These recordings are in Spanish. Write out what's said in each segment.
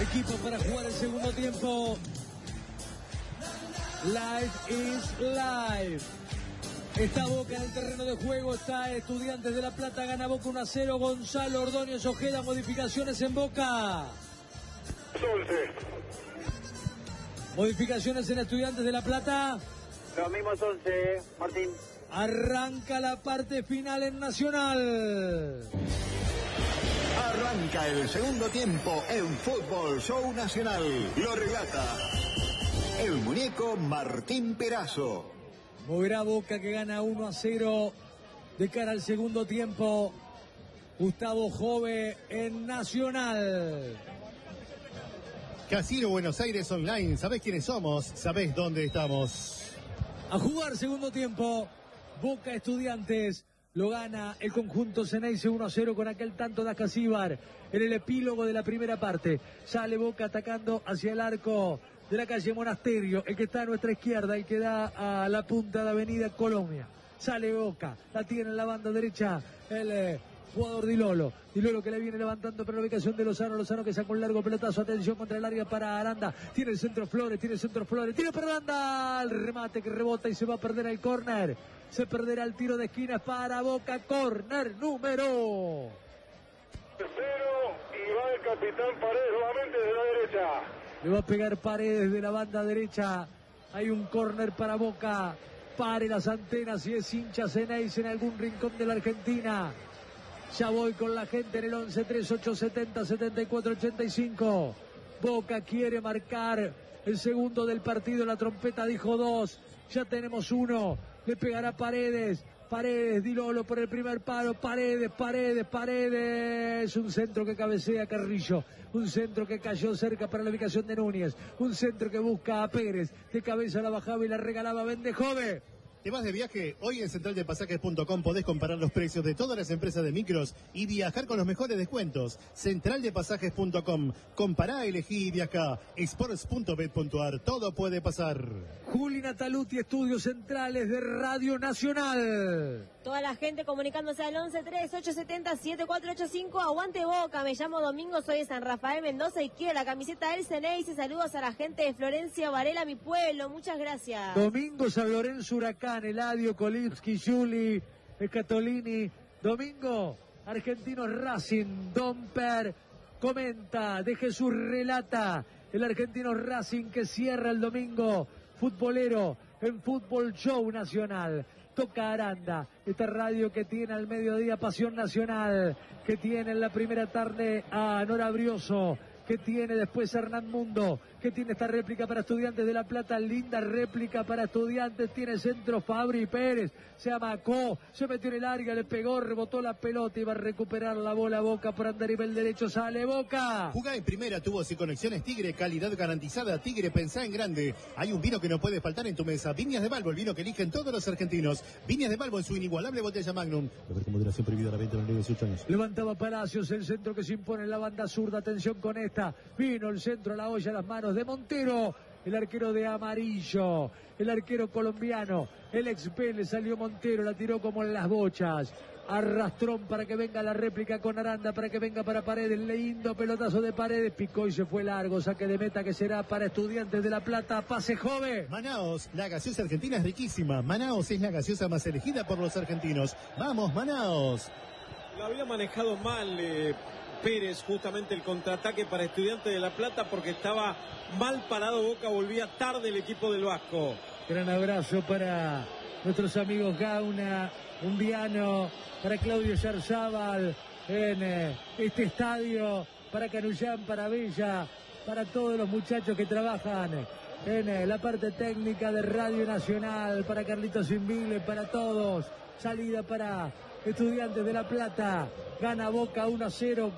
Equipo para jugar el segundo tiempo. Live is live. Está Boca en el terreno de juego, está Estudiantes de La Plata, gana Boca 1-0, Gonzalo Ordóñez Ojeda, modificaciones en Boca. 11. Modificaciones en Estudiantes de La Plata. Los mismos 11, Martín. Arranca la parte final en Nacional. Arranca el segundo tiempo en Fútbol Show Nacional. Lo relata el muñeco Martín Perazo. Moverá Boca que gana 1-0 de cara al segundo tiempo. Gustavo Jove en Nacional. Casino Buenos Aires Online. ¿Sabés quiénes somos? ¿Sabés dónde estamos? A jugar segundo tiempo. Boca Estudiantes. Lo gana el conjunto Ceneice 1-0 con aquel tanto de Ascasíbar en el epílogo de la primera parte. Sale Boca atacando hacia el arco de la calle Monasterio, el que está a nuestra izquierda, el que da a la punta de Avenida Colombia. Sale Boca, la tiene en la banda derecha el jugador Di Lolo que le viene levantando para la ubicación de Lozano que saca un largo pelotazo, atención contra el área para Aranda, tiene el centro Flores, tira para Aranda, el remate que rebota y se va a perder el córner, se perderá el tiro de esquina para Boca, córner número 0 y va el capitán Paredes nuevamente de la derecha. Le va a pegar Paredes de la banda derecha, hay un córner para Boca, pare las antenas si es hincha Ceneice en algún rincón de la Argentina. Ya voy con la gente en el 11-3870-7485. Boca quiere marcar el segundo del partido. La trompeta dijo 2. Ya tenemos 1. Le pegará Paredes. Di Lolo por el primer palo. Paredes. Un centro que cabecea Carrillo. Un centro que cayó cerca para la ubicación de Núñez. Un centro que busca a Pérez. De cabeza la bajaba y la regalaba Bendejove. ¿Te vas de viaje? Hoy en centraldepasajes.com podés comparar los precios de todas las empresas de micros y viajar con los mejores descuentos. Centraldepasajes.com. Compará, elegí y viajá. Sports.bet.ar. Todo puede pasar. Juli Nataluti, estudios centrales de Radio Nacional. Toda la gente comunicándose al 11-3870-7485. Aguante Boca, me llamo Domingo, soy de San Rafael Mendoza y quiero la camiseta del Ceneice. Saludos a la gente de Florencia Varela, mi pueblo. Muchas gracias. Domingo, San Lorenzo, Huracán, Eladio, Kolipski, Juli, Scatolini. Domingo, Argentinos Racing, Domper comenta, de Jesús relata. El Argentinos Racing que cierra el domingo futbolero en Fútbol Show Nacional. Toca Aranda, esta radio que tiene al mediodía Pasión Nacional, que tiene en la primera tarde a Nora Brioso, que tiene después Hernán Mundo, que tiene esta réplica para Estudiantes de La Plata, linda réplica para Estudiantes, tiene centro Fabri Pérez, se amacó, se metió en el área, le pegó, rebotó la pelota y va a recuperar la bola Boca por andar nivel derecho, sale Boca. Jugá en primera, tubos y conexiones Tigre, calidad garantizada. Tigre, pensá en grande. Hay un vino que no puede faltar en tu mesa. Viñas de Balbo, el vino que eligen todos los argentinos. Viñas de Balbo en su inigualable botella Magnum. Beber con moderación, prohibida a la venta, menores de 18 años. Levantaba Palacios, el centro que se impone en la banda zurda, atención con esta. Vino el centro a la olla, a las manos de Montero, el arquero de amarillo, el arquero colombiano, el ex Vélez, salió Montero, la tiró como en las bochas. Arrastrón para que venga la réplica con Aranda, para que venga para Paredes, lindo pelotazo de Paredes, picó y se fue largo, saque de meta que será para Estudiantes de La Plata, pase Jove. Manaos, la gaseosa argentina es riquísima. Manaos es la gaseosa más elegida por los argentinos. ¡Vamos, Manaos! Lo había manejado mal Pérez, justamente el contraataque para Estudiantes de La Plata, porque estaba mal parado Boca, volvía tarde el equipo del Vasco. Gran abrazo para nuestros amigos Gauna, Undiano, para Claudio Yarzábal en este estadio, para Canullán, para Bella, para todos los muchachos que trabajan en la parte técnica de Radio Nacional, para Carlitos Invile, para todos. Salida para Estudiantes de La Plata, gana Boca 1-0,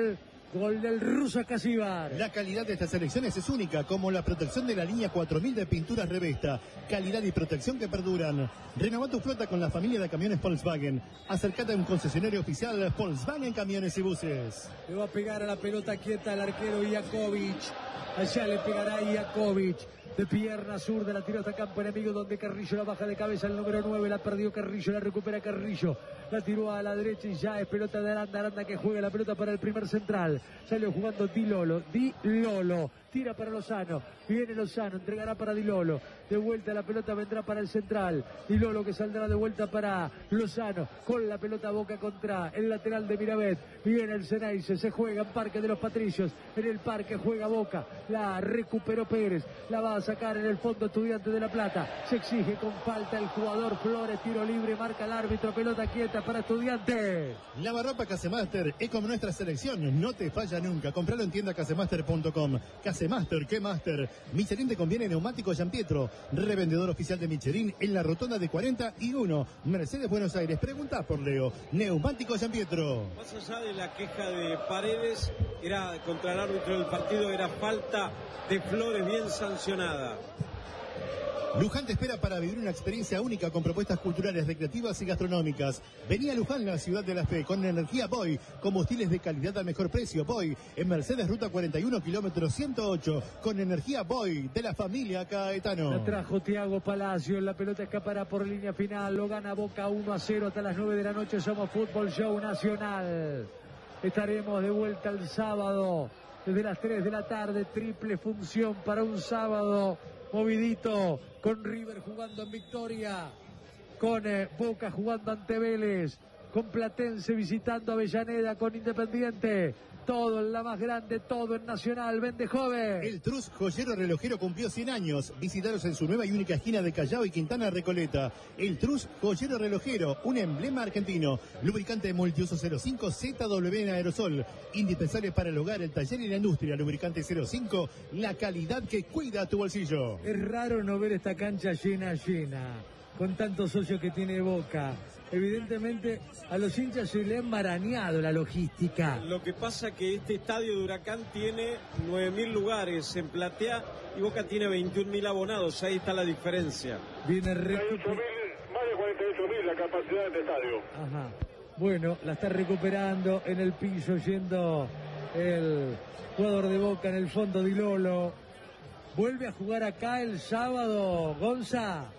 gol del ruso Ascasíbar. La calidad de estas selecciones es única, como la protección de la línea 4000 de pinturas Revesta. Calidad y protección que perduran. Renová tu flota con la familia de camiones Volkswagen. Acércate a un concesionario oficial Volkswagen Camiones y Buses. Le va a pegar a la pelota quieta el arquero Iakovic. Allá le pegará Iakovic. De pierna zurda, la tiró hasta campo enemigo donde Carrillo la baja de cabeza, el número 9, la perdió Carrillo, la recupera Carrillo. la tiró a la derecha y ya es pelota de Aranda. Aranda que juega la pelota para el primer central. Salió jugando Di Lolo. Tira para Lozano. Viene Lozano, entregará para Di Lolo. De vuelta la pelota vendrá para el central. Di Lolo que saldrá de vuelta para Lozano. Con la pelota Boca contra el lateral de Mirabet. Viene el Ceneice, se juega en Parque de los Patricios. En el parque juega Boca. La recuperó Pérez. La va a sacar en el fondo Estudiantes de La Plata. Se exige con falta el jugador Flores. Tiro libre, marca el árbitro. Pelota quieta para Estudiantes. Lavarropa Casemaster es como nuestra selección. No te falla nunca. Compralo en tienda casemaster.com. Casemaster, ¿qué master? Michelin te conviene neumático Gianpietro. Revendedor oficial de Michelin en la rotonda de 41. Mercedes Buenos Aires. Pregunta por Leo. Neumático Gianpietro. Más allá de la queja de Paredes, era contra el árbitro del partido, era falta de Flores bien sancionada. Luján te espera para vivir una experiencia única con propuestas culturales, recreativas y gastronómicas. Vení a Luján, la ciudad de la fe, con energía Boy, combustibles de calidad al mejor precio. Boy, en Mercedes, ruta 41, kilómetro 108, con energía Boy, de la familia Caetano. La trajo Thiago Palacio, la pelota escapará por línea final, lo gana Boca 1-0 hasta las 9 de la noche. Somos Fútbol Show Nacional. Estaremos de vuelta el sábado, desde las 3 de la tarde, triple función para un sábado movidito, con River jugando en Victoria, con Boca jugando ante Vélez, con Platense visitando Avellaneda, con Independiente. Todo en la más grande, todo en Nacional. Vende joven. El Trus Joyero Relojero cumplió 100 años. Visitaros en su nueva y única esquina de Callao y Quintana Recoleta. El Trus Joyero Relojero, un emblema argentino. Lubricante multiuso 05 ZW en aerosol. Indispensable para el hogar, el taller y la industria. Lubricante 05, la calidad que cuida tu bolsillo. Es raro no ver esta cancha llena, con tantos socios que tiene Boca. Evidentemente a los hinchas se le ha enmarañado la logística. Lo que pasa que este estadio de Huracán tiene 9.000 lugares en platea y Boca tiene 21.000 abonados. Ahí está la diferencia. Viene Más de 48.000 la capacidad de este estadio. Ajá. Bueno, la está recuperando en el piso, yendo el jugador de Boca en el fondo, Di Lolo. Vuelve a jugar acá el sábado, Gonza.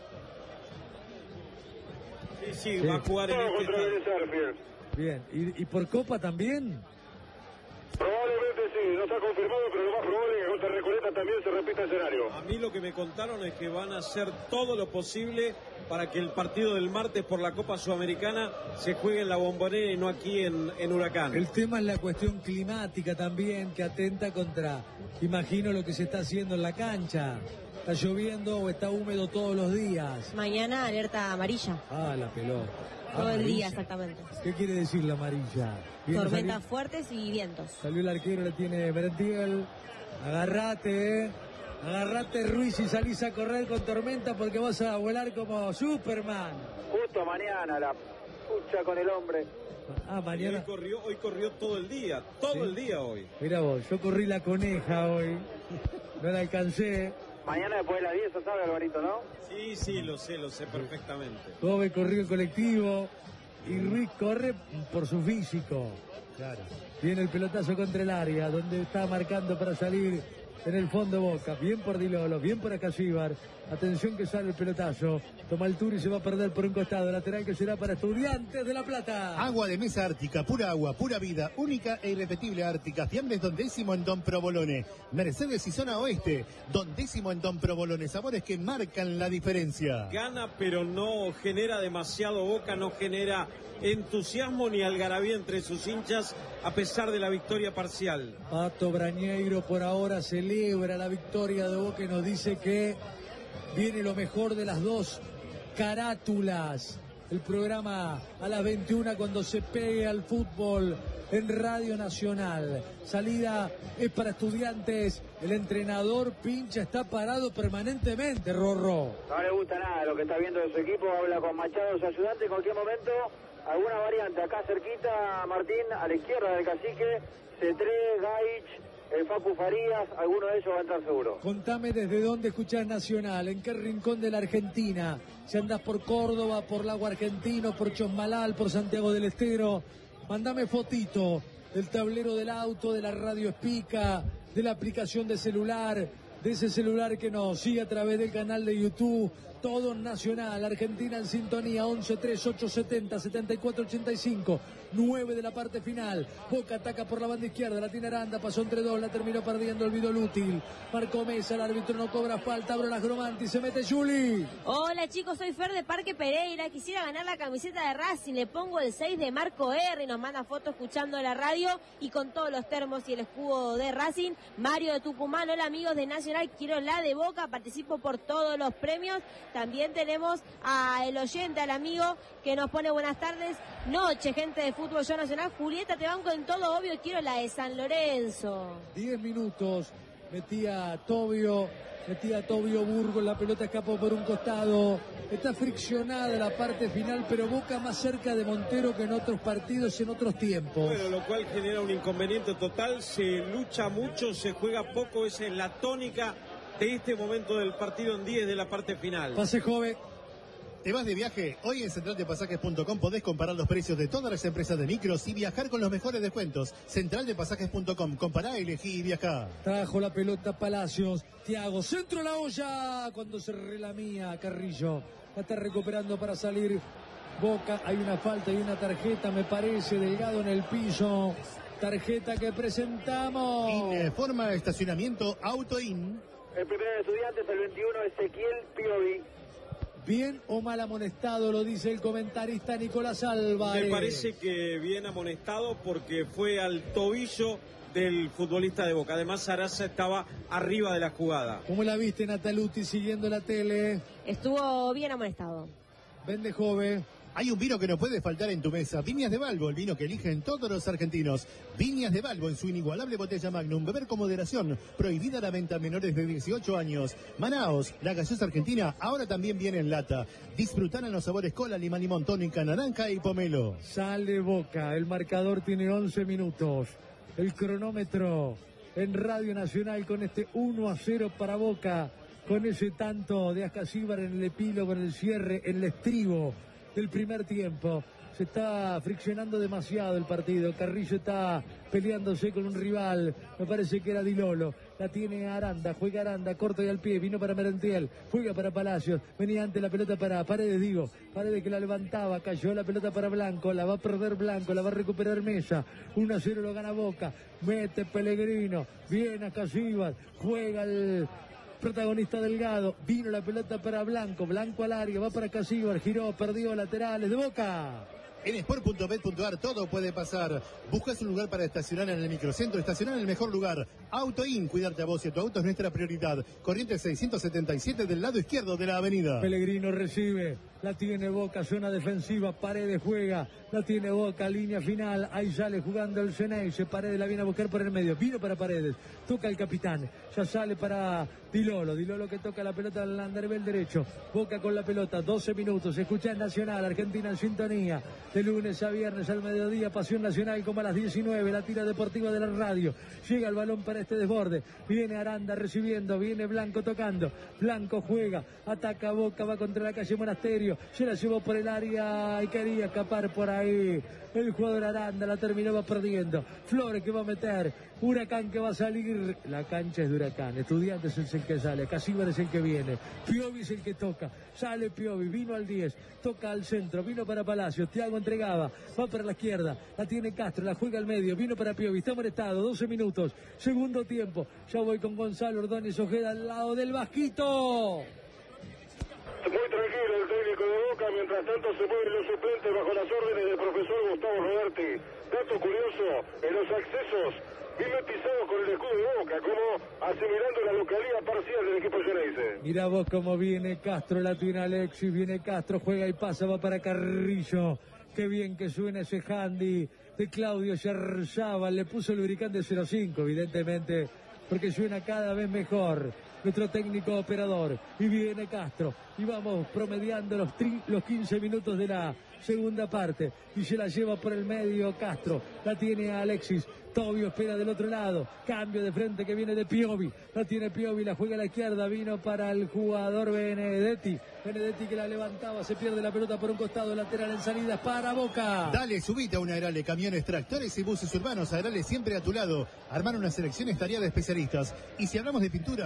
Sí, va a jugar en este estadio. Bien, ¿y por Copa también? Probablemente sí, no está confirmado, pero lo más probable es que contra Recoleta también se repita el escenario. A mí lo que me contaron es que van a hacer todo lo posible para que el partido del martes por la Copa Sudamericana se juegue en la Bombonera y no aquí en Huracán. El tema es la cuestión climática también, que atenta contra, imagino, lo que se está haciendo en la cancha. ¿Está lloviendo o está húmedo todos los días? Mañana alerta amarilla. Ah, la pelota. Todo el día, exactamente. ¿Qué quiere decir la amarilla? Tormentas fuertes y vientos. Salió el arquero, le tiene Merentiel. Agarrate, agarrate Ruiz y salís a correr con tormenta porque vas a volar como Superman. Justo mañana, la pucha con el hombre. Ah, mañana. Hoy corrió todo el día hoy. Mira vos, yo corrí la coneja hoy. No la alcancé. Mañana después de las 10, ¿eso sabe, Alvarito, no? Sí, lo sé perfectamente. Gobe corrió el colectivo y Ruiz corre por su físico. Claro. Viene el pelotazo contra el área, donde está marcando para salir en el fondo Boca. Bien por Di Lolo, bien por Acasíbar. Atención que sale el pelotazo. Toma altura y se va a perder por un costado. Lateral que será para Estudiantes de La Plata. Agua de mesa Ártica, pura agua, pura vida, única e irrepetible Ártica. Fiambres Don Décimo en Don Provolone. Mercedes y zona oeste. Don Décimo en Don Provolone. Sabores que marcan la diferencia. Gana, pero no genera demasiado Boca, no genera entusiasmo ni algarabía entre sus hinchas a pesar de la victoria parcial. Pato Brañeiro por ahora celebra la victoria de Boca y nos dice que viene lo mejor de las dos carátulas. El programa a las 21 cuando se pegue al fútbol en Radio Nacional. Salida es para Estudiantes. El entrenador Pincha está parado permanentemente, Rorro. No le gusta nada lo que está viendo de su equipo. Habla con Machado, su ayudante. En cualquier momento, alguna variante. Acá cerquita, Martín, a la izquierda del cacique. Cetré, Gaich, el Facu Farías, alguno de ellos va a entrar seguro. Contame desde dónde escuchás Nacional, en qué rincón de la Argentina. Si andás por Córdoba, por Lago Argentino, por Chosmalal, por Santiago del Estero. Mandame fotito del tablero del auto, de la radio Espica, de la aplicación de celular, de ese celular que nos sigue a través del canal de YouTube. Todo Nacional, Argentina en sintonía, 11-3-870-74-85, 9 de la parte final. Boca ataca por la banda izquierda, la tiene Aranda, pasó entre dos, la terminó perdiendo, olvidó el útil. Marcó Mesa, el árbitro no cobra falta, abre las Gromanti, se mete Juli. Hola chicos, soy Fer de Parque Pereira, quisiera ganar la camiseta de Racing, le pongo el 6 de Marco R, nos manda fotos escuchando la radio y con todos los termos y el escudo de Racing. Mario de Tucumán, hola amigos de Nacional, quiero la de Boca, participo por todos los premios. También tenemos al oyente, al amigo que nos pone buenas tardes, noche, gente de Fútbol Show Nacional. Julieta, te banco en todo, obvio, quiero la de San Lorenzo. 10 minutos, metía Tobio Burgos, la pelota escapó por un costado, está friccionada la parte final, pero Boca más cerca de Montero que en otros partidos, en otros tiempos. Bueno, lo cual genera un inconveniente total, se lucha mucho, se juega poco, esa es la tónica de este momento del partido en 10 de la parte final. Pase joven. ¿Te vas de viaje? Hoy en centraldepasajes.com podés comparar los precios de todas las empresas de micros y viajar con los mejores descuentos. Centraldepasajes.com, compará, elegí y viajá. Trajo la pelota Palacios, Thiago, centro la olla, cuando se relamía Carrillo. La está recuperando para salir Boca, hay una falta y una tarjeta, me parece, Delgado en el piso. Tarjeta que presentamos. Forma de estacionamiento Autoin. El primer estudiante es el 21, Ezequiel Piovi. Bien o mal amonestado, lo dice el comentarista Nicolás Álvarez. Me parece que bien amonestado porque fue al tobillo del futbolista de Boca. Además, Sarasa estaba arriba de la jugada. ¿Cómo la viste, Nataluti, siguiendo la tele? Estuvo bien amonestado. Vende joven. Hay un vino que no puede faltar en tu mesa. Viñas de Balbo, el vino que eligen todos los argentinos. Viñas de Balbo en su inigualable botella Magnum. Beber con moderación. Prohibida la venta a menores de 18 años. Manaos, la gaseosa argentina, ahora también viene en lata. Disfrutar en los sabores cola, limón, limón, tónica, naranja y pomelo. Sale Boca. El marcador tiene 11 minutos. El cronómetro en Radio Nacional con este 1-0 para Boca. Con ese tanto de Ascasíbar en el epílogo, en el cierre, en el estribo del primer tiempo. Se está friccionando demasiado el partido. Carrillo está peleándose con un rival, me parece que era Di Lolo. La tiene Aranda, juega Aranda, corto y al pie, vino para Merentiel, juega para Palacios, venía antes la pelota para Paredes, Paredes que la levantaba, cayó la pelota para Blanco, la va a perder Blanco, la va a recuperar Mesa, 1-0 lo gana Boca, mete Pellegrino, viene a Casibas, juega el protagonista Delgado, vino la pelota para Blanco, Blanco al área, va para Casíbar, giró, perdió, laterales de Boca. En sport.bet.ar todo puede pasar. Buscas un lugar para estacionar en el microcentro, estacionar en el mejor lugar. Autoin, cuidarte a vos y a tu auto es nuestra prioridad. Corrientes 677 del lado izquierdo de la avenida. Pellegrino recibe, la tiene Boca, zona defensiva, Paredes juega, la tiene Boca, línea final, ahí sale jugando el Ceneice, Paredes la viene a buscar por el medio, vino para Paredes, toca el capitán, ya sale para Di Lolo que toca la pelota al Landerbel derecho, Boca con la pelota, 12 minutos, escucha en Nacional, Argentina en sintonía, de lunes a viernes al mediodía, Pasión Nacional como a las 19, la tira deportiva de la radio, llega el balón para este desborde, viene Aranda recibiendo, viene Blanco tocando, Blanco juega, ataca Boca, va contra la calle Monasterio, se la llevó por el área y quería escapar por ahí el jugador Aranda, la terminaba perdiendo, Flores que va a meter, Huracán que va a salir, la cancha es de Huracán, Estudiantes es el que sale, Casíbar es el que viene, Piovi es el que toca, sale Piovi, vino al 10, toca al centro, vino para Palacios, Thiago entregaba, va para la izquierda, la tiene Castro, la juega al medio, vino para Piovi, está molestado, 12 minutos, segundo tiempo, ya voy con Gonzalo Ordóñez Ojeda al lado del Vasquito. Muy tranquilo el técnico de Boca, mientras tanto se mueven los suplentes bajo las órdenes del profesor Gustavo Roberti. Dato curioso, en los accesos, mimetizados con el escudo de Boca, como asimilando la localidad parcial del equipo Ceneice. Mirá vos cómo viene Castro, la tiene Alexis, viene Castro, juega y pasa, va para Carrillo. Qué bien que suena ese handy de Claudio Yarzábal, le puso el lubricante 05, evidentemente, porque suena cada vez mejor. Nuestro técnico operador, y viene Castro, y vamos promediando los 15 minutos de la segunda parte, y se la lleva por el medio Castro, la tiene Alexis, Tobio espera del otro lado, cambio de frente que viene de Piovi, la tiene Piovi, la juega a la izquierda, vino para el jugador Benedetti que la levantaba, se pierde la pelota por un costado, lateral en salida para Boca. Dale, subite a una Aerale, camiones, tractores y buses urbanos, Aerale siempre a tu lado, armar una selección es tarea de especialistas, y si hablamos de pinturas,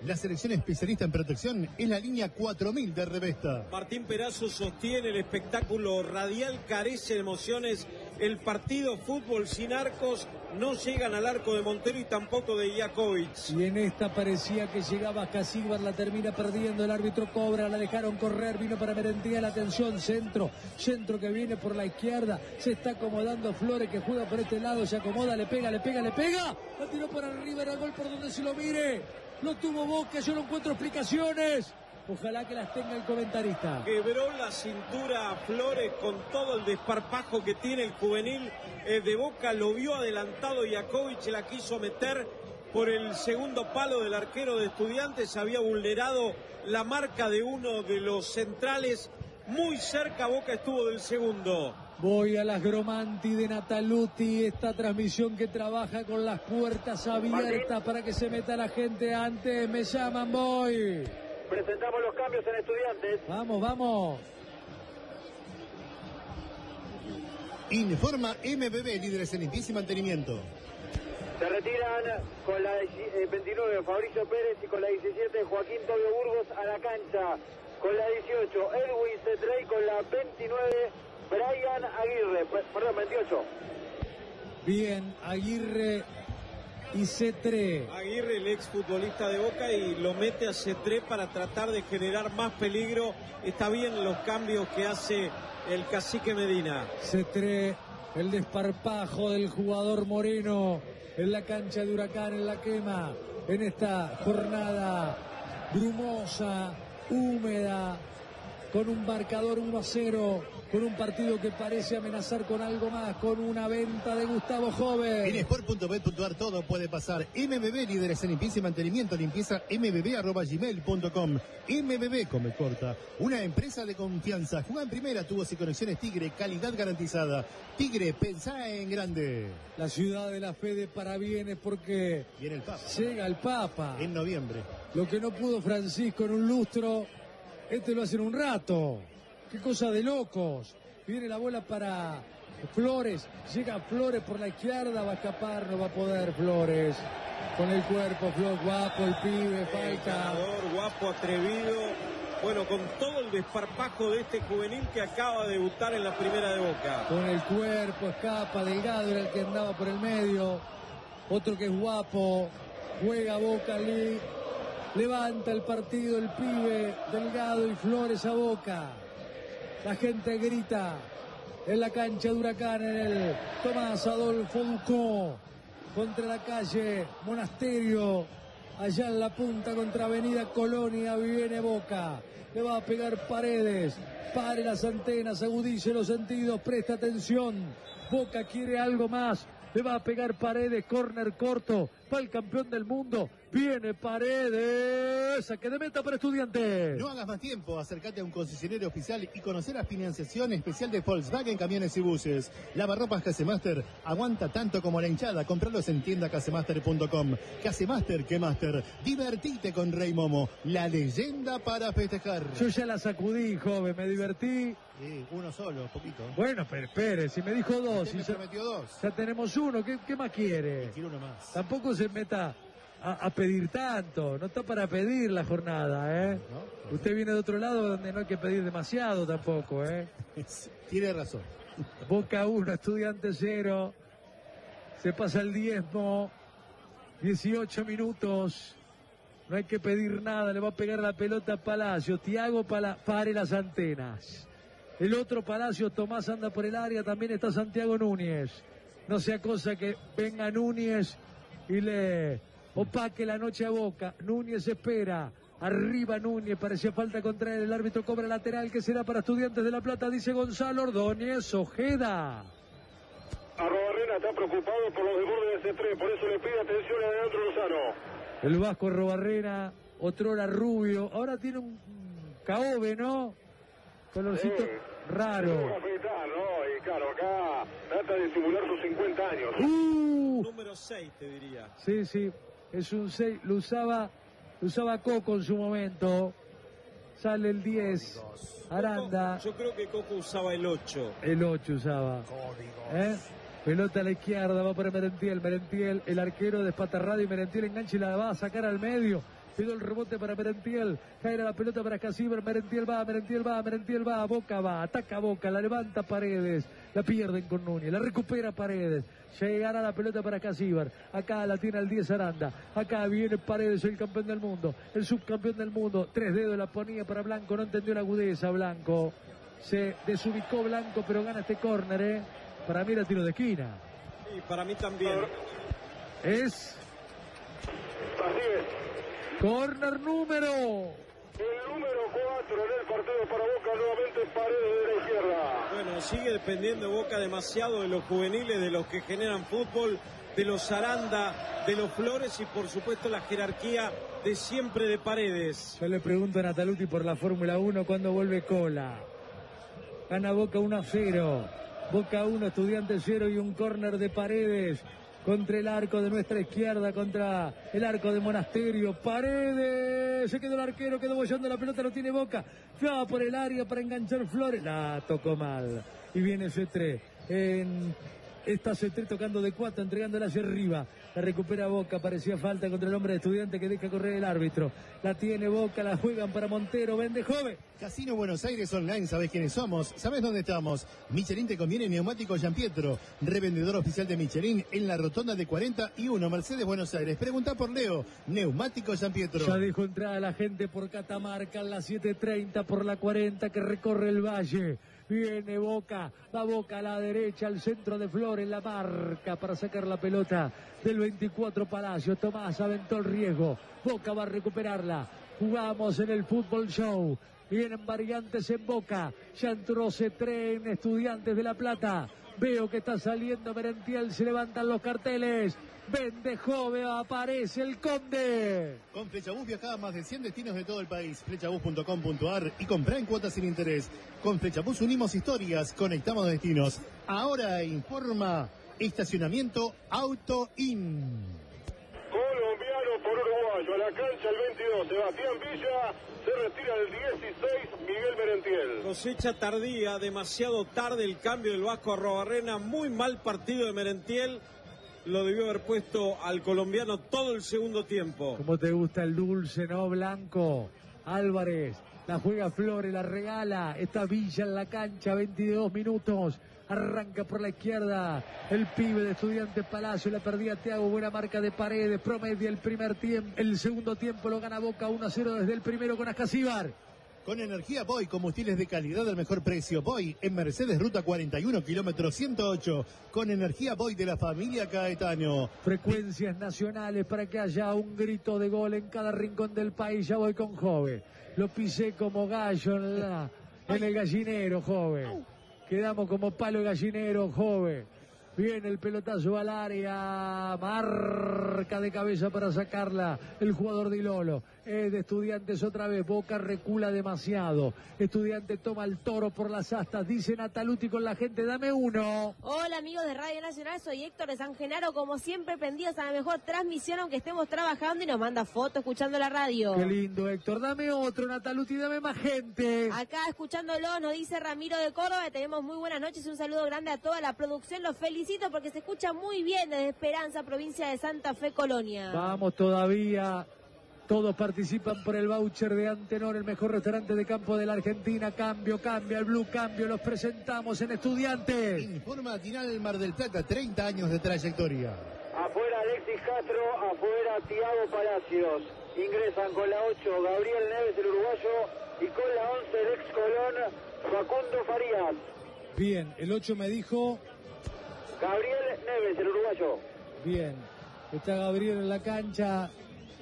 La selección especialista en protección es la línea 4000 de Revesta. Martín Perazo sostiene: el espectáculo radial carece de emociones. El partido fútbol sin arcos, no llegan al arco de Montero y tampoco de Jakovic. Y en esta parecía que llegaba Casillas, la termina perdiendo, el árbitro cobra, la dejaron correr, vino para Merentiel, atención, centro que viene por la izquierda, se está acomodando Flores, que juega por este lado, se acomoda, le pega, la tiró por arriba, era gol por donde se lo mire, lo tuvo Boca, yo no encuentro explicaciones. Ojalá que las tenga el comentarista. Quebró la cintura a Flores con todo el desparpajo que tiene el juvenil de Boca. Lo vio adelantado Jakovic, la quiso meter por el segundo palo del arquero de Estudiantes. Había vulnerado la marca de uno de los centrales. Muy cerca Boca estuvo del segundo. Voy a las Gromanti de Nataluti, esta transmisión que trabaja con las puertas abiertas para que se meta la gente antes. Me llaman, voy. Presentamos los cambios en Estudiantes. Vamos. Informa MBB, líderes en limpieza y mantenimiento. Se retiran con la 29 Fabricio Pérez y con la 17 Joaquín Tobio Burgos a la cancha. Con la 18 Edwin Cetrey, con la 29 Brian Aguirre, perdón, 28. Bien, Aguirre y Cetré. Aguirre, el exfutbolista de Boca, y lo mete a Cetré para tratar de generar más peligro. Está bien los cambios que hace el cacique Medina. Cetré, el desparpajo del jugador moreno en la cancha de Huracán, en la quema, en esta jornada brumosa, húmeda, con un marcador 1-0, con un partido que parece amenazar con algo más, con una venta de Gustavo Joven. En sport.bet.ar todo puede pasar. MBB, líderes en limpieza y mantenimiento, limpieza mbb@gmail.com. MBB, come corta, una empresa de confianza. Juega en primera, tubos y conexiones Tigre, calidad garantizada. Tigre, pensá en grande. La ciudad de la fe de parabienes porque Viene el Papa. llega el Papa. En noviembre. Lo que no pudo Francisco en un lustro, este lo hace en un rato. Qué cosa de locos. Viene la bola para Flores. Llega Flores por la izquierda. Va a escapar, no va a poder Flores. Con el cuerpo, Flores, guapo, el pibe, falta. Ganador, guapo, atrevido. Bueno, con todo el desparpajo de este juvenil que acaba de debutar en la primera de Boca. Con el cuerpo, escapa, Delgado era el que andaba por el medio. Otro que es guapo. Juega Boca, levanta el partido el pibe, Delgado y Flores a Boca. La gente grita en la cancha de Huracán, en el Tomás Adolfo Ducó, contra la calle Monasterio, allá en la punta contra Avenida Colonia. Viene Boca, le va a pegar Paredes, pare las antenas, agudice los sentidos, presta atención. Boca quiere algo más, le va a pegar Paredes, córner corto, va el campeón del mundo, viene Paredes, saque de meta para Estudiantes. No hagas más tiempo, acércate a un concesionario oficial y conocer la financiación especial de Volkswagen Camiones y Buses. Lavarropas Casemaster aguanta tanto como la hinchada. Compralos en tiendacasemaster.com. Casemaster, que Master. Divertite con Rey Momo, la leyenda para festejar. Yo ya la sacudí, joven, me divertí. Uno solo, poquito. Bueno, pero espere, si me dijo dos. Me prometió dos. Ya tenemos uno, ¿qué más quiere? Quiero uno más. Tampoco se meta a pedir tanto, no está para pedir la jornada, ¿eh? ¿No? Usted viene de otro lado donde no hay que pedir demasiado tampoco, ¿eh? Tiene razón. Boca 1, Estudiantes 0. Se pasa el diezmo. 18 minutos. No hay que pedir nada, le va a pegar la pelota a Palacio. Thiago pare las antenas. El otro Palacio, Tomás anda por el área, también está Santiago Núñez. No sea cosa que venga Núñez y le opaque la noche a Boca. Núñez espera, arriba Núñez, parecía falta contra él, el árbitro cobra lateral que será para Estudiantes de La Plata, dice Gonzalo Ordóñez. Ojeda. Arrobarrena está preocupado por los desbordes de C3, por eso le pide atención a Leandro Lozano. El Vasco Arrobarrena, otrora rubio, ahora tiene un caobe, ¿no? Colorcito raro. Afeitar, ¿no? Y claro, acá trata de simular sus 50 años. Número 6, te diría. Sí, es un 6, lo usaba Coco en su momento. Sale el 10, Aranda. Coco, yo creo que Coco usaba el 8. El 8 usaba. Pelota a la izquierda, va para Merentiel, el arquero despatarrado y Merentiel engancha y la va a sacar al medio. Pidió el rebote para Merentiel. Cae la pelota para Casíbar. Merentiel va. Boca va. Ataca Boca. La levanta Paredes. La pierden con Núñez. La recupera Paredes. Llegará la pelota para Casíbar. Acá la tiene el 10 Aranda. Acá viene Paredes, el campeón del mundo. El subcampeón del mundo. 3 dedos la ponía para Blanco. No entendió la agudeza Blanco. Se desubicó Blanco, pero gana este córner, Para mí era tiro de esquina. Y para mí también. Es Así es. córner número. El número 4 en el partido para Boca, nuevamente Paredes de la izquierda. Bueno, sigue dependiendo Boca demasiado de los juveniles, de los que generan fútbol, de los Aranda, de los Flores y por supuesto la jerarquía de siempre de Paredes. Yo le pregunto a Nataluti por la Fórmula 1 cuando vuelve Cola. Gana Boca 1-0. Boca 1, Estudiantes 0 y un córner de Paredes contra el arco de nuestra izquierda, contra el arco de Monasterio. Paredes, se quedó el arquero, quedó bollando la pelota, lo tiene Boca. Va por el área para enganchar Flores. La tocó mal. Y viene Cetré. Está Cetré tocando de 4, entregándola hacia arriba. La recupera Boca, parecía falta contra el hombre de Estudiante que deja correr el árbitro. La tiene Boca, la juegan para Montero, vende joven. Casino Buenos Aires Online, ¿sabés quiénes somos? ¿Sabés dónde estamos? Michelin te conviene Neumáticos Gianpietro, revendedor oficial de Michelin en la rotonda de 41, Mercedes, Buenos Aires. Pregunta por Leo, Neumáticos Gianpietro. Ya dejó entrada la gente por Catamarca en la 7:30, por la 40 que recorre el valle. Viene Boca, va Boca a la derecha, al centro de Flores, la marca para sacar la pelota del 24 Palacio. Tomás aventó el riesgo, Boca va a recuperarla. Jugamos en el Fútbol Show. Vienen variantes en Boca. Ya entró Cetré en Estudiantes de La Plata. Veo que está saliendo Merentiel, se levantan los carteles. Vende joven, aparece el Conde. Con Flechabús viajá a más de 100 destinos de todo el país. Flechabús.com.ar y comprá en cuotas sin interés. Con Flechabús unimos historias, conectamos destinos. Ahora informa Estacionamiento Auto In. Colombiano por uruguayo, a la cancha el 22, Sebastián Villa, se retira el 16, Miguel Merentiel. Cosecha tardía, demasiado tarde el cambio del Vasco Arrobarrena, muy mal partido de Merentiel, lo debió haber puesto al colombiano todo el segundo tiempo. ¿Cómo te gusta el dulce, no, Blanco? Álvarez, la juega Flores, la regala, está Villa en la cancha, 22 minutos. Arranca por la izquierda el pibe de Estudiantes Palacio, la perdía Thiago, buena marca de Paredes, promedia el primer tiempo, el segundo tiempo lo gana Boca 1-0 desde el primero con Ascasíbar. Con energía Boy, combustibles de calidad al mejor precio. Boy en Mercedes, ruta 41, kilómetro 108. Con energía Boy de la familia Caetano. Frecuencias nacionales para que haya un grito de gol en cada rincón del país. Ya voy con Jove. Lo pisé como gallo en el gallinero, Jove. Quedamos como palo de gallinero, Jove. Viene el pelotazo al área, marca de cabeza para sacarla el jugador de Ilolo. Es de Estudiantes otra vez, Boca recula demasiado. Estudiantes toma el toro por las astas, dice Nataluti con la gente, dame uno. Hola amigos de Radio Nacional, soy Héctor de San Genaro, como siempre prendidos a la mejor transmisión aunque estemos trabajando y nos manda fotos escuchando la radio. Qué lindo Héctor, dame otro Nataluti, dame más gente. Acá escuchándolo nos dice Ramiro de Córdoba, tenemos muy buenas noches, un saludo grande a toda la producción, los felicito porque se escucha muy bien desde Esperanza, provincia de Santa Fe, Colonia. Vamos todavía, todos participan por el voucher de Antenor, el mejor restaurante de campo de la Argentina. Cambio, cambia el Blue, cambio, los presentamos en Estudiantes. Informa Tinal Mar del Plata, 30 años de trayectoria. Afuera Alexis Castro, afuera Thiago Palacios. Ingresan con la 8 Gabriel Neves, el uruguayo, y con la 11 el ex Colón, Facundo Farías. Bien, el 8 me dijo... Gabriel Neves, el uruguayo. Bien, está Gabriel en la cancha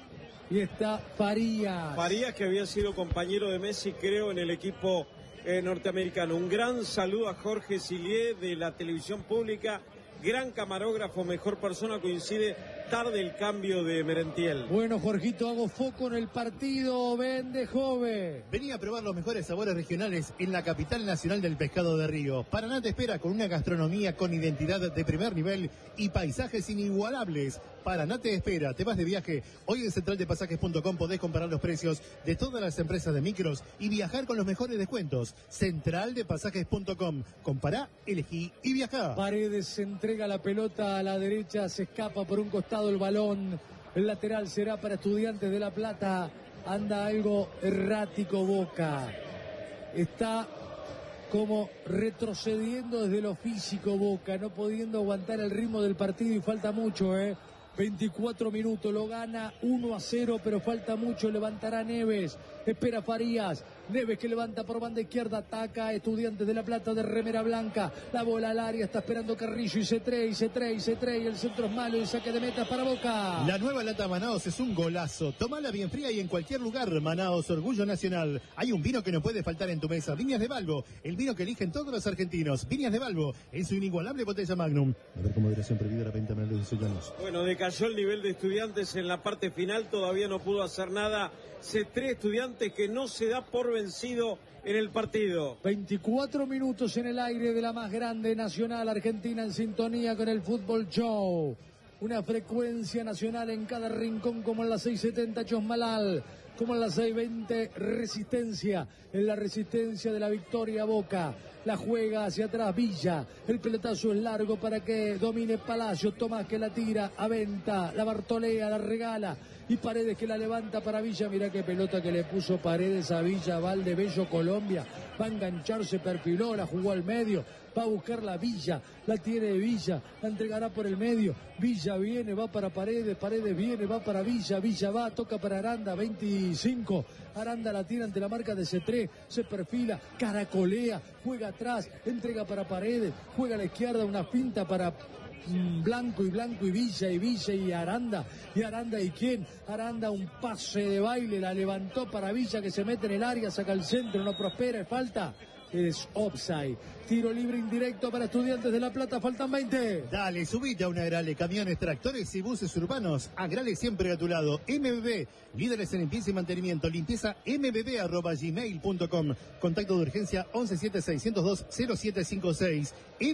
y está Farías. Farías, que había sido compañero de Messi, creo, en el equipo norteamericano. Un gran saludo a Jorge Silié de la televisión pública, gran camarógrafo, mejor persona, coincide tarde el cambio de Merentiel. Bueno, Jorgito, hago foco en el partido, vende Jove. Vení a probar los mejores sabores regionales en la capital nacional del pescado de río. Paraná te espera con una gastronomía con identidad de primer nivel y paisajes inigualables. Paraná te espera, te vas de viaje. Hoy en centraldepasajes.com podés comparar los precios de todas las empresas de micros y viajar con los mejores descuentos. Centraldepasajes.com. Compará, elegí y viajá. Paredes se entrega la pelota a la derecha, se escapa por un costado el balón. El lateral será para Estudiantes de La Plata. Anda algo errático Boca. Está como retrocediendo desde lo físico Boca, no pudiendo aguantar el ritmo del partido y falta mucho, 24 minutos, lo gana 1-0, pero falta mucho, levantará Neves, espera Farías, Neves que levanta por banda izquierda, ataca a Estudiantes de La Plata de remera blanca, la bola al área, está esperando Carrillo y se trae, el centro es malo, el saque de meta para Boca. La nueva lata Manaos es un golazo, tómala bien fría y en cualquier lugar. Manaos, orgullo nacional. Hay un vino que no puede faltar en tu mesa, Viñas de Balbo, el vino que eligen todos los argentinos. Viñas de Balbo, en su inigualable botella Magnum. A ver, con moderación prohibida la venta menores de Sollanos. Bueno, decayó el nivel de Estudiantes en la parte final, todavía no pudo hacer nada. C3 Estudiantes que no se da por vencido en el partido. 24 minutos en el aire de la más grande nacional, Argentina en sintonía con el Fútbol Show. Una frecuencia nacional en cada rincón, como en la 670 Chosmalal, como en la 620 Resistencia, en la Resistencia de la Victoria Boca. La juega hacia atrás Villa, el pelotazo es largo para que domine Palacio, Tomás que la tira, Aventa, la Bartolea, la regala, y Paredes que la levanta para Villa. Mirá qué pelota que le puso Paredes a Villa, Valdebello, Colombia, va a enganchar, se perfiló, la jugó al medio, va a buscar la Villa, la tiene Villa, la entregará por el medio, Villa viene, va para Paredes, Paredes viene, va para Villa, Villa va, toca para Aranda, 25, Aranda la tira ante la marca de C3, se perfila, caracolea, juega atrás, entrega para Paredes, juega a la izquierda, una finta para Blanco y Villa y Aranda y quién, Aranda un pase de baile, la levantó para Villa que se mete en el área, saca el centro, no prospera, es falta. Es offside. Tiro libre indirecto para Estudiantes de La Plata, faltan 20. Dale, subite a una Agrale, camiones, tractores y buses urbanos. Agrale siempre a tu lado. MBB, líderes en limpieza y mantenimiento. Limpieza mbb@gmail.com. Contacto de urgencia 1176020756.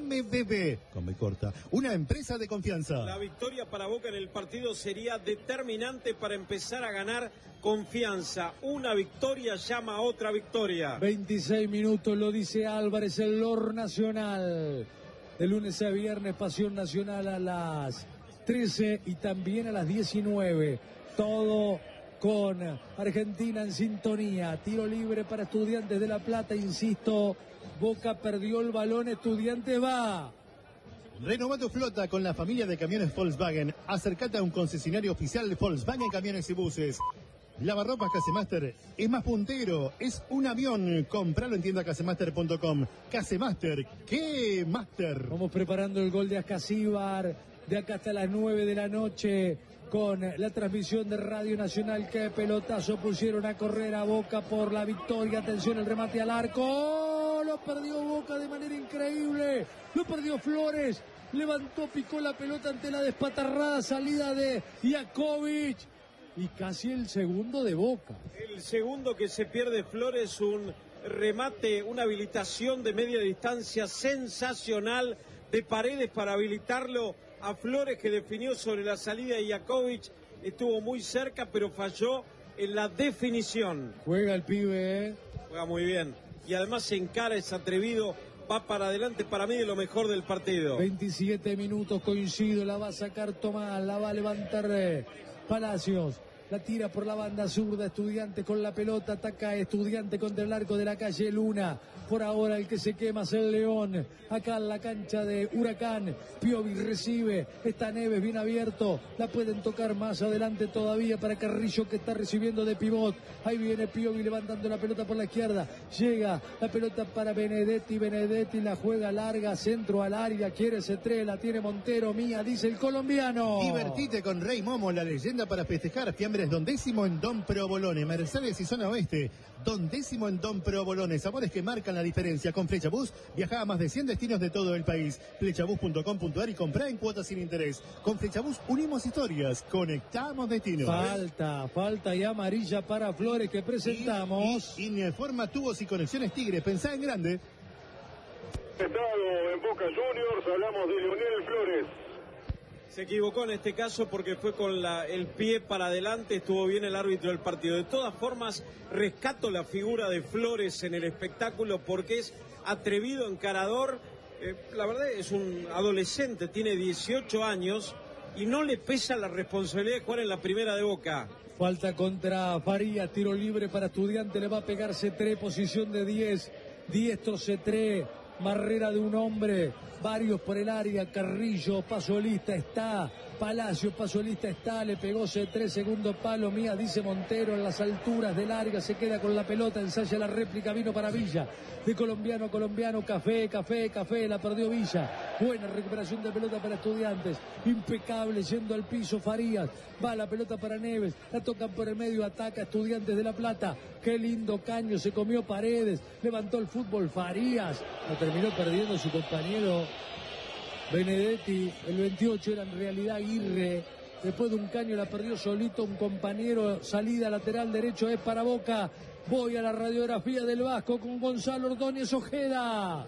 MBB, con B corta, una empresa de confianza. La victoria para Boca en el partido sería determinante para empezar a ganar confianza. Una victoria llama a otra victoria. 26 minutos, lo dice Álvarez, el Lord Nacional. De lunes a viernes, Pasión Nacional a las 13 y también a las 19. Todo con Argentina en sintonía. Tiro libre para Estudiantes de La Plata, insisto. Boca perdió el balón, Estudiantes va. Renová tu flota con la familia de camiones Volkswagen. Acércate a un concesionario oficial de Volkswagen Camiones y Buses. Lavarropas Casemaster es más puntero, es un avión. Compralo en tienda casemaster.com. Casemaster, ¿qué Master? Vamos preparando el gol de Ascasíbar de acá hasta las 9 de la noche con la transmisión de Radio Nacional. Qué pelotazo pusieron a correr a Boca por la victoria. Atención, el remate al arco. Lo perdió Boca de manera increíble. Lo perdió Flores. Levantó, picó la pelota ante la despatarrada salida de Jakovic. Y casi el segundo de Boca. El segundo que se pierde Flores, un remate, una habilitación de media distancia sensacional de Paredes para habilitarlo a Flores, que definió sobre la salida de Jakovic. Estuvo muy cerca, pero falló en la definición. Juega el pibe, Juega muy bien. Y además se encara, es atrevido, va para adelante, para mí de lo mejor del partido. 27 minutos, coincido, la va a sacar Tomás, la va a levantar Palacios, la tira por la banda zurda, Estudiante con la pelota, ataca Estudiante contra el arco de la calle Luna. Por ahora el que se quema es el León, acá en la cancha de Huracán. Piovi recibe, está Neves bien abierto, la pueden tocar más adelante todavía para Carrillo, que está recibiendo de pivot. Ahí viene Piovi levantando la pelota por la izquierda, llega la pelota para Benedetti la juega larga, centro al área, quiere C3, la tiene Montero, mía, dice el colombiano. Divertite con Rey Momo, la leyenda para festejar. Fiambres Don Décimo en Don Provolone, Mercedes y Zona Oeste. Don Décimo en Don Provolone, sabores que marcan la diferencia. Con Flechabús viaja a más de 100 destinos de todo el país. Flechabús.com.ar y comprá en cuotas sin interés. Con Flechabús unimos historias, conectamos destinos. Falta y amarilla para Flores que presentamos. Informa Tubos y Conexiones Tigre, pensá en grande. Estado en Boca Juniors, hablamos de Leonel Flores. Se equivocó en este caso porque fue con el pie para adelante, estuvo bien el árbitro del partido. De todas formas, rescato la figura de Flores en el espectáculo porque es atrevido, encarador. La verdad es un adolescente, tiene 18 años y no le pesa la responsabilidad de jugar en la primera de Boca. Falta contra Farías, tiro libre para Estudiantes, le va a pegar C3, posición de 10, diestro C3, barrera de un hombre, varios por el área, Carrillo, Pasolista está, Palacio, Pasolista está, le pegó C3, segundo palo, Mía, dice Montero, en las alturas del área, se queda con la pelota, ensaya la réplica, vino para Villa, de colombiano a colombiano, Café, la perdió Villa, buena recuperación de pelota para Estudiantes, impecable, yendo al piso Farías, va la pelota para Neves, la tocan por el medio, ataca Estudiantes de La Plata, qué lindo caño, se comió Paredes, levantó el fútbol Farías, lo terminó perdiendo su compañero Benedetti, el 28 era en realidad Aguirre, después de un caño la perdió solito un compañero, salida lateral derecho es para Boca, voy a la radiografía del Vasco con Gonzalo Ordóñez Ojeda.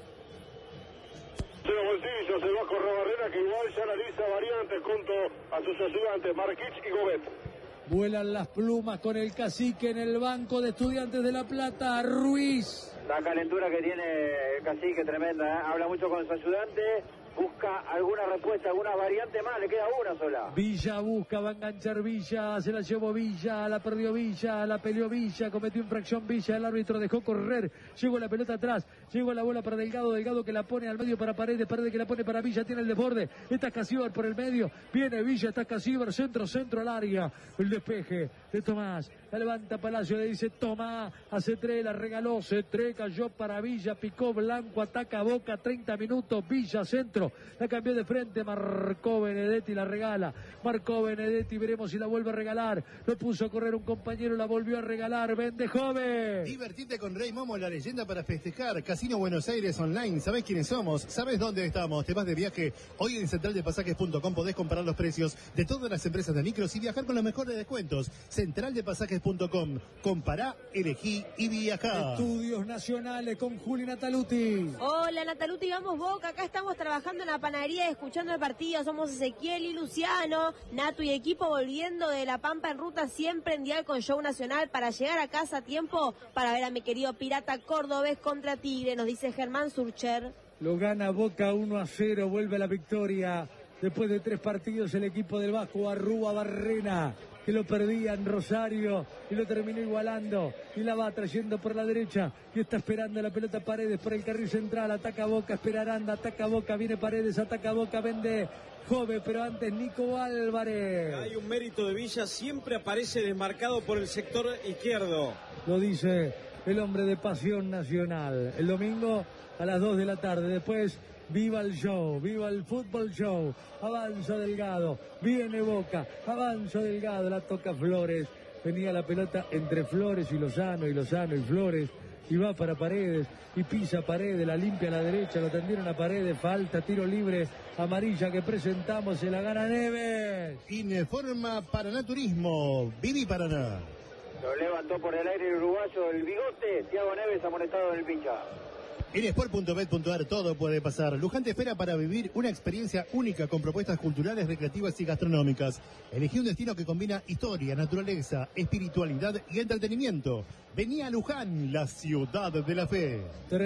Cero bolsillos, el Vasco Robarrena que igual ya analiza variantes junto a sus ayudantes Marquich y Gobet. Vuelan las plumas con el cacique en el banco de Estudiantes de La Plata, Ruiz. La calentura que tiene el cacique tremenda, ¿eh? Habla mucho con su ayudante, busca alguna respuesta, alguna variante más, le queda una sola. Villa busca, va a enganchar Villa, se la llevó Villa, la perdió Villa, la peleó Villa, cometió infracción Villa, el árbitro dejó correr, llegó la pelota atrás, llegó la bola para Delgado, Delgado que la pone al medio para Paredes, Paredes que la pone para Villa, tiene el desborde, está Casíbar por el medio, viene Villa, está Casíbar, centro al área, el despeje de Tomás, la levanta Palacio, le dice Tomás, a C3, la regaló, C3 cayó para Villa, picó Blanco, ataca Boca, 30 minutos, Villa, centro, la cambió de frente, marcó Benedetti, la regala, marcó Benedetti, veremos si la vuelve a regalar, lo puso a correr un compañero, la volvió a regalar, vende joven. Divertite con Rey Momo, la leyenda para festejar, Casino Buenos Aires Online, ¿sabés quiénes somos? ¿Sabés dónde estamos? Te vas de viaje, hoy en centraldepasajes.com podés comparar los precios de todas las empresas de micros y viajar con los mejores descuentos. Centraldepasajes.com, compará, elegí y viajá. Estudios Nacionales con Juli Nataluti. Hola Nataluti, vamos Boca, acá estamos trabajando en la panadería, escuchando el partido, somos Ezequiel y Luciano, Natu y equipo volviendo de La Pampa en ruta siempre en dial con Show Nacional para llegar a casa a tiempo para ver a mi querido Pirata Cordobés contra Tigre, nos dice Germán Surcher. Lo gana Boca 1-0, vuelve la victoria. Después de 3 partidos el equipo del Vasco Arrúa Barrena, que lo perdía en Rosario y lo terminó igualando y la va trayendo por la derecha y está esperando la pelota Paredes por el carril central, ataca Boca, espera Aranda, ataca Boca, viene Paredes, ataca Boca, vende Jove, pero antes Nico Álvarez. Hay un mérito de Villa, siempre aparece desmarcado por el sector izquierdo. Lo dice el hombre de Pasión Nacional. El domingo a las 2 de la tarde, después viva el show, viva el fútbol show, avanza Delgado, viene Boca, avanza Delgado, la toca Flores, venía la pelota entre Flores y Lozano y Flores, y va para Paredes, y pisa Paredes, la limpia a la derecha, lo tendieron a Paredes, falta, tiro libre, amarilla que presentamos, se la gana Neves. Informa Paraná Turismo, Vivi Paraná. Lo levantó por el aire el uruguayo, el bigote, Thiago Neves amonestado en el pincha. En sport.bet.ar todo puede pasar. Luján te espera para vivir una experiencia única con propuestas culturales, recreativas y gastronómicas. Elegí un destino que combina historia, naturaleza, espiritualidad y entretenimiento. Vení a Luján, la ciudad de la fe.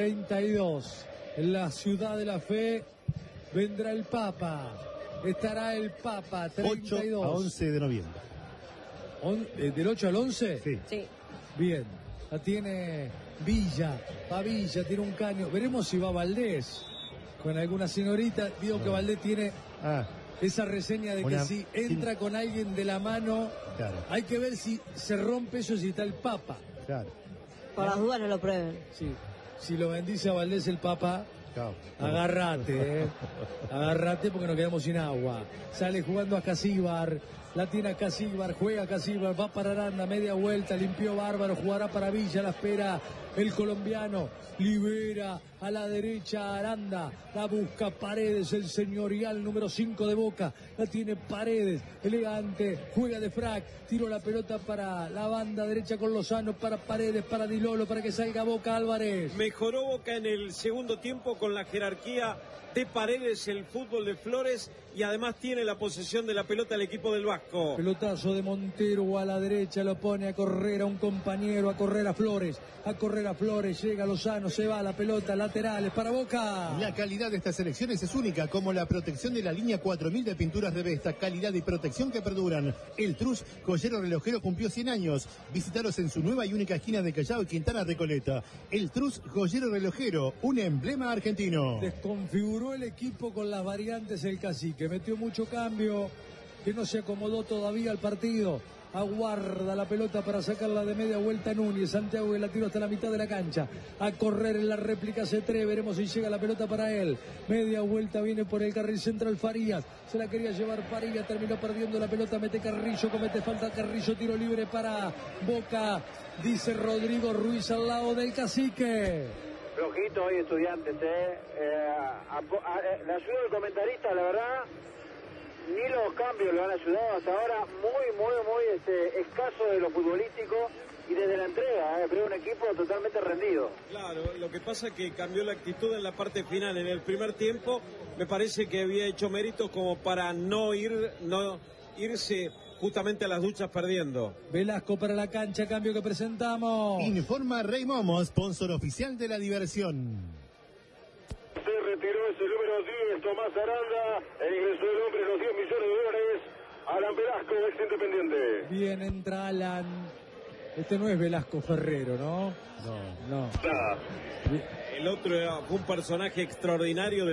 32, en la ciudad de la fe vendrá el Papa. Estará el Papa, 32. 8 a 11 de noviembre. ¿Del 8 al 11? Sí. Bien, la tiene Villa, va Villa, tiene un caño. Veremos si va Valdés con alguna señorita. Digo que Valdés tiene esa reseña de que si entra con alguien de la mano, claro, hay que ver si se rompe eso, si está el Papa. Claro. Por las dudas no lo prueben. Sí. Si lo bendice a Valdés el Papa, claro, agárrate, agárrate porque nos quedamos sin agua. Sale jugando a Casíbar, la tiene a Casíbar, juega a Casíbar, va para Aranda, media vuelta, limpió Bárbaro, jugará para Villa, la espera el colombiano, libera a la derecha Aranda, la busca Paredes, el señorial número 5 de Boca, la tiene Paredes, elegante, juega de frac, tiró la pelota para la banda derecha con Lozano, para Paredes, para Di Lolo, para que salga Boca Álvarez. Mejoró Boca en el segundo tiempo con la jerarquía de Paredes, el fútbol de Flores y además tiene la posesión de la pelota el equipo del Vasco. Pelotazo de Montero a la derecha, lo pone a correr a un compañero, a correr a Flores, llega Lozano, se va la pelota, laterales para Boca. La calidad de estas selecciones es única, como la protección de la línea 4000 de pinturas de Vesta, calidad y protección que perduran. El Trus, joyero relojero, cumplió 100 años. Visítalos en su nueva y única esquina de Callao y Quintana Recoleta. El Trus, joyero relojero, un emblema argentino. Desconfiguró el equipo con las variantes el Cacique, metió mucho cambio, que no se acomodó todavía al partido. Aguarda la pelota para sacarla de media vuelta Núñez. Santiago que la tiró hasta la mitad de la cancha. A correr en la réplica C3. Veremos si llega la pelota para él. Media vuelta viene por el carril central Farías. Se la quería llevar Farías. Terminó perdiendo la pelota. Mete Carrillo. Comete falta Carrillo. Tiro libre para Boca. Dice Rodrigo Ruiz al lado del Cacique. Flojito hoy Estudiantes, le ayudó el comentarista, la verdad. Ni los cambios lo han ayudado hasta ahora, muy escaso de lo futbolístico y desde la entrega, pero un equipo totalmente rendido. Claro, lo que pasa es que cambió la actitud en la parte final. En el primer tiempo me parece que había hecho méritos como para no irse justamente a las duchas perdiendo. Velasco para la cancha, cambio que presentamos. Informa Rey Momo, sponsor oficial de la diversión. Se retiró ese número 10, Tomás Aranda, e ingresó el hombre los 10 millones de dólares, Alan Velasco, ex Independiente. Bien, entra Alan. Este no es Velasco Ferrero, ¿no? No. Nada. El otro fue un personaje extraordinario.